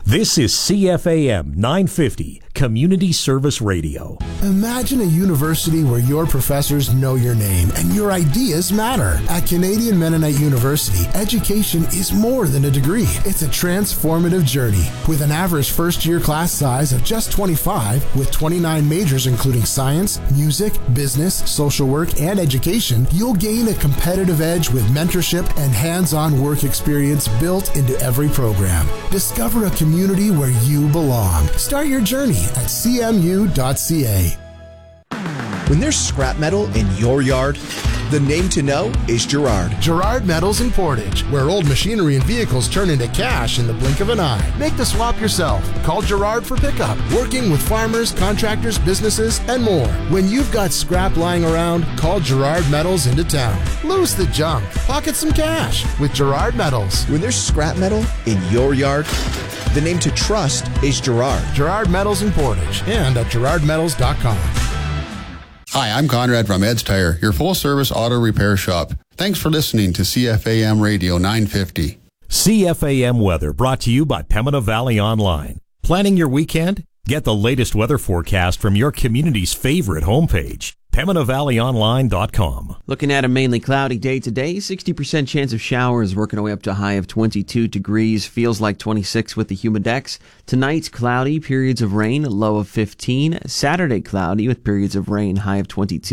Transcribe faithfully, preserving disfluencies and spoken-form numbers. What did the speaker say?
This is C F A M nine fifty, Community Service Radio. Imagine a university where your professors know your name and your ideas matter. At Canadian Mennonite University, education is more than a degree. It's a transformative journey. With an average first-year class size of just twenty-five, with twenty-nine majors including science, music, business, social work, and education, you'll gain a competitive edge with mentorship and hands-on work experience built into every program. Discover a community Community where you belong. Start your journey at c m u dot c a. When there's scrap metal in your yard, the name to know is Gerard. Gerard Metals in Portage, where old machinery and vehicles turn into cash in the blink of an eye. Make the swap yourself. Call Gerard for pickup. Working with farmers, contractors, businesses, and more. When you've got scrap lying around, call Gerard Metals into town. Lose the junk. Pocket some cash with Gerard Metals. When there's scrap metal in your yard, the name to trust is Gerard. Gerard Metals in Portage and at gerard metals dot com. Hi, I'm Conrad from Ed's Tire, your full-service auto repair shop. Thanks for listening to C F A M Radio nine fifty. C F A M weather brought to you by Pembina Valley Online. Planning your weekend? Get the latest weather forecast from your community's favorite homepage, pembina valley online dot com. Looking at a mainly cloudy day today, sixty percent chance of showers, working our way up to a high of twenty-two degrees, feels like twenty-six with the humidex. Tonight, cloudy, periods of rain, low of fifteen. Saturday, cloudy with periods of rain, high of twenty-two.